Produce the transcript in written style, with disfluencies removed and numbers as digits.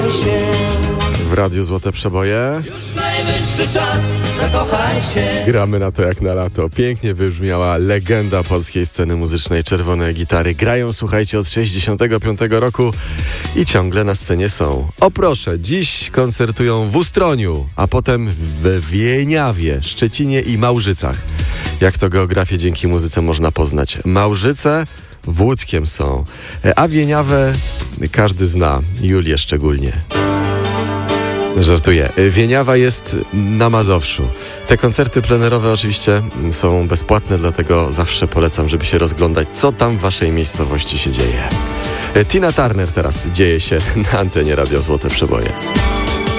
zakochaj się. W Radiu Złote Przeboje. Już najwyższy czas, zakochaj się. Gramy na to jak na lato. Pięknie wybrzmiała legenda polskiej sceny muzycznej Czerwone Gitary. Grają, słuchajcie, od 65 roku i ciągle na scenie są. O proszę, dziś koncertują w Ustroniu, a potem w Wieniawie, Szczecinie i Małżycach. Jak to geografię dzięki muzyce można poznać. Małżyce w Łódzkiem są, a Wieniawę każdy zna, Julię szczególnie. Żartuję. Wieniawa jest na Mazowszu. Te koncerty plenerowe oczywiście są bezpłatne, dlatego zawsze polecam, żeby się rozglądać, co tam w waszej miejscowości się dzieje. Tina Turner teraz dzieje się na antenie Radia Złote Przeboje.